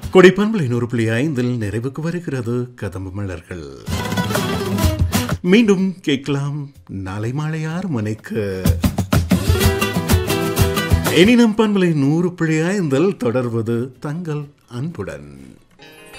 கொடைப்பண்பலை 100.5 நிறைவுக்கு வருகிறது கதம்பு மலர்கள். மீண்டும் கேட்கலாம் நாளை மாலை 6 மணிக்கு. இனி நம் பண்பலை 100.5 தொடர்வது தங்கள் அன்புடன்.